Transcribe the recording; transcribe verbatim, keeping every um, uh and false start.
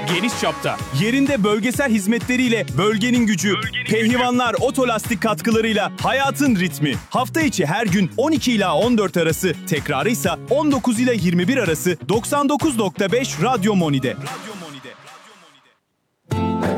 geniş çapta. Yerinde bölgesel hizmetleriyle bölgenin gücü, Pehlivanlar Otolastik katkılarıyla hayatın ritmi. Hafta içi her gün on iki ila on dört arası, tekrarı ise on dokuz ile yirmi bir arası doksan dokuz nokta beş Radyo Moni'de. Radyo Moni.